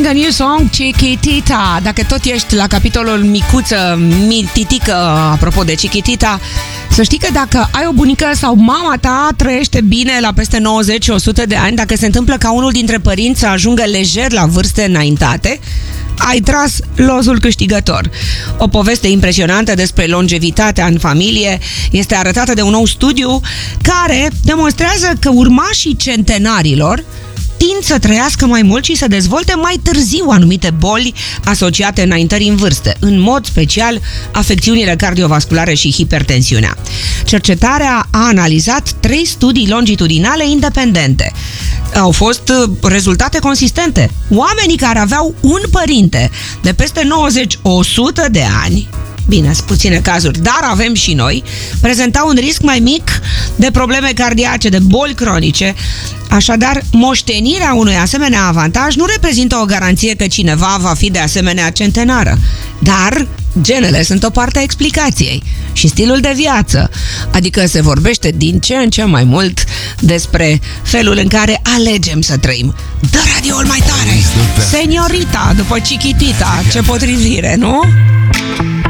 Sing a new song, Chiquitita. Dacă tot ești la capitolul micuță, mititică, apropo de Chiquitita, să știi că dacă ai o bunică sau mama ta trăiește bine la peste 90-100 de ani, dacă se întâmplă ca unul dintre părinți să ajungă lejer la vârste înaintate, ai tras lozul câștigător. O poveste impresionantă despre longevitatea în familie este arătată de un nou studiu care demonstrează că urmașii centenarilor tind să trăiască mai mult și să dezvolte mai târziu anumite boli asociate înaintării în vârstă, în mod special afecțiunile cardiovasculare și hipertensiunea. Cercetarea a analizat 3 studii longitudinale independente. Au fost rezultate consistente. Oamenii care aveau un părinte de peste 90-100 de ani, bine, sunt puține cazuri, dar avem și noi, prezentau un risc mai mic de probleme cardiace, de boli cronice. Așadar, moștenirea unui asemenea avantaj nu reprezintă o garanție că cineva va fi de asemenea centenară, dar genele sunt o parte a explicației și stilul de viață, adică se vorbește din ce în ce mai mult despre felul în care alegem să trăim. Dă radioul mai tare! Seniorita, după Chiquitita, ce potrivire, nu?